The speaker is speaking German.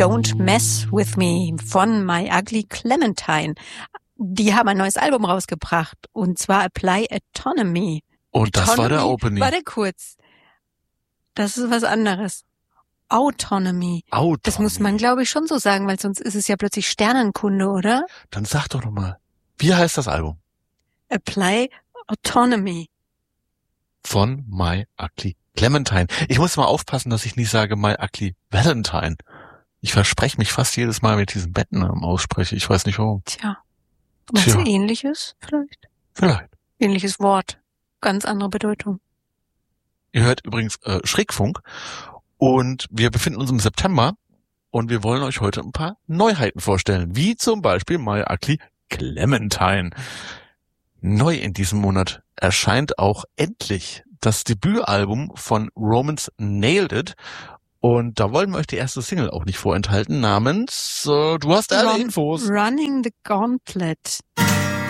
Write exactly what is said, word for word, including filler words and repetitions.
Don't Mess With Me von My Ugly Clementine. Die haben ein neues Album rausgebracht und zwar Apply Autonomy. Und das Autonomy, war der Opening. Warte kurz. Das ist was anderes. Autonomy. Autonomy. Das muss man, glaube ich, schon so sagen, weil sonst ist es ja plötzlich Sternenkunde, oder? Dann sag doch nochmal, wie heißt das Album? Apply Autonomy. Von My Ugly Clementine. Ich muss mal aufpassen, dass ich nicht sage My Ugly Valentine. Ich verspreche mich fast jedes Mal, wenn ich diesen Bettnamen ausspreche. Ich weiß nicht warum. Tja. Was Tja. Ähnliches vielleicht? Vielleicht. Ähnliches Wort. Ganz andere Bedeutung. Ihr hört übrigens äh, Schrägfunk und wir befinden uns im September und wir wollen euch heute ein paar Neuheiten vorstellen, wie zum Beispiel My Ugly Clementine. Neu in diesem Monat erscheint auch endlich das Debütalbum von Romance Nailed It und da wollen wir euch die erste Single auch nicht vorenthalten, namens, äh, du hast alle Run, Infos. Running the Gauntlet.